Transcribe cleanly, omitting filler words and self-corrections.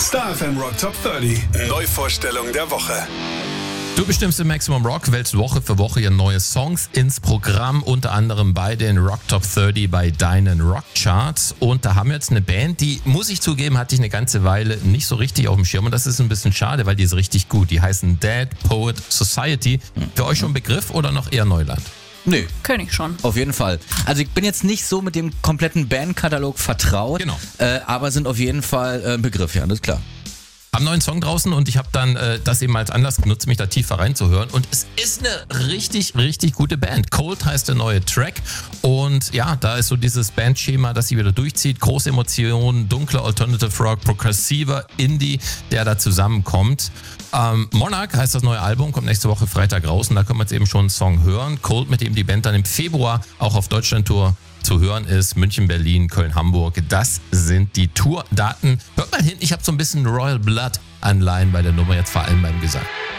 Star FM Rock Top 30. Neuvorstellung der Woche. Du bestimmst im Maximum Rock, wählst Woche für Woche hier neue Songs ins Programm, unter anderem bei den Rock Top 30 bei deinen Rock Charts. Und da haben wir jetzt eine Band, die, muss ich zugeben, hatte ich eine ganze Weile nicht so richtig auf dem Schirm. Und das ist ein bisschen schade, weil die ist richtig gut. Die heißen Dead Poet Society. Für euch schon ein Begriff oder noch eher Neuland? Nö. Kenn ich schon. Auf jeden Fall. Also ich bin jetzt nicht so mit dem kompletten Bandkatalog vertraut, Genau. Aber sind auf jeden Fall ein Begriff, ja, das ist klar. Haben einen neuen Song draußen und ich habe dann das eben als Anlass genutzt, mich da tiefer reinzuhören. Und es ist eine richtig, richtig gute Band. Cold heißt der neue Track. Und ja, da ist so dieses Bandschema, das sie wieder durchzieht. Große Emotionen, dunkler Alternative Rock, progressiver Indie, der da zusammenkommt. Monarch heißt das neue Album, kommt nächste Woche Freitag raus. Und da können wir jetzt eben schon einen Song hören. Cold, mit dem die Band dann im Februar auch auf Deutschland-Tour zu hören ist. München, Berlin, Köln, Hamburg. Das sind die Tourdaten. Hört mal hin, ich habe so ein bisschen Royal Blood Anleihen bei der Nummer, jetzt vor allem beim Gesang.